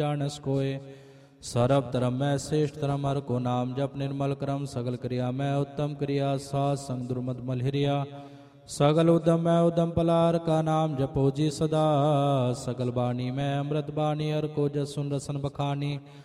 ਜਾਣਸ ਕੋਏ। ਸਰਬ ਧਰਮ ਮੈਂ श्रेष्ठ धर्म हर को नाम जप निर्मल क्रम सगल क्रिया मैं उत्तम क्रिया साध संग दुर्मत मलहरिया। सगल उद्यम मैं उद्यम पलार का नाम जपो जी सदा। सगल बाणी मैं अमृत बाणी हर को जस सुन रसन बखानी।